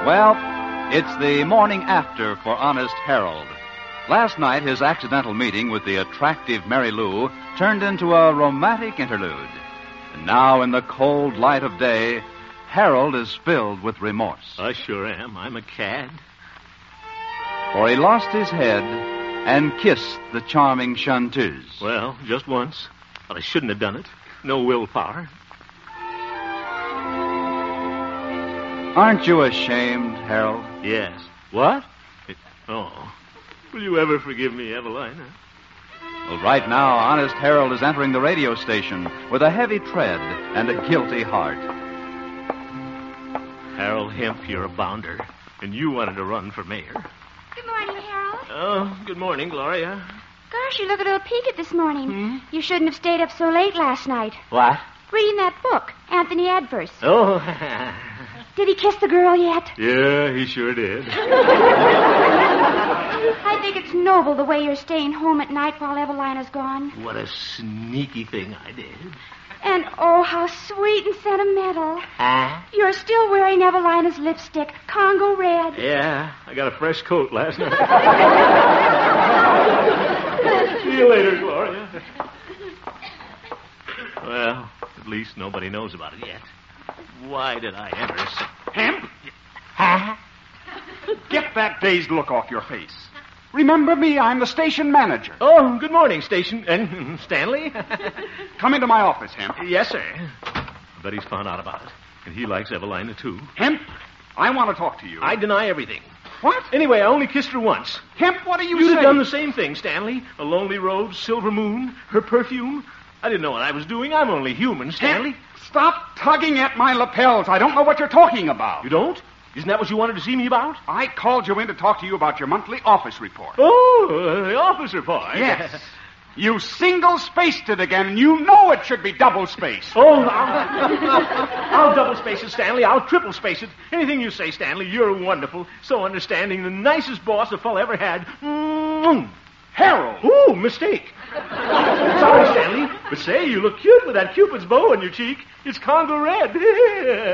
Well, it's the morning after for Honest Harold. Last night, his accidental meeting with the attractive Mary Lou turned into a romantic interlude. And now, in the cold light of day, Harold is filled with remorse. I sure am. I'm a cad. For he lost his head and kissed the charming chanteuse. Well, just once. But I shouldn't have done it. No willpower. Aren't you ashamed, Harold? Yes. What? Oh. Will you ever forgive me, Evelina? Well, right now, Honest Harold is entering the radio station with a heavy tread and a guilty heart. Harold Hemp, you're a bounder. And you wanted to run for mayor. Good morning, Harold. Oh, good morning, Gloria. Gosh, you look a little peaked this morning. You shouldn't have stayed up so late last night. What? Reading that book, Anthony Adverse. Oh, Did he kiss the girl yet? yeah, he sure did. I think it's noble the way you're staying home at night while Evelina's gone. What a sneaky thing I did. And oh, how sweet and sentimental. Huh? You're still wearing Evelina's lipstick, Congo red. Yeah, I got a fresh coat last night. See you later, Gloria. Well, at least nobody knows about it yet. Why did I ever say... Hemp, Huh? get that dazed look off your face. Remember me, I'm the station manager. Oh, good morning, station. And Stanley? Come into my office, Hemp. Yes, sir. I bet he's found out about it. And he likes Evelina, too. Hemp, I want to talk to you. I deny everything. What? Anyway, I only kissed her once. Hemp, what are you You'd saying? have done the same thing, Stanley. A lonely road, silver moon, her perfume. I didn't know what I was doing. I'm only human, Stanley. Hemp, stop tugging at my lapels. I don't know what you're talking about. You don't? Isn't that what you wanted to see me about? I called you in to talk to you about your monthly office report. Oh, the office report. Yes. You single-spaced it again, and you know it should be double-spaced. Oh, I'll double space it, Stanley. I'll triple space it. Anything you say, Stanley. You're wonderful. So understanding. The nicest boss a fellow ever had. Harold! Ooh, mistake. Sorry, Stanley. But say, you look cute with that Cupid's bow on your cheek. It's Congo red.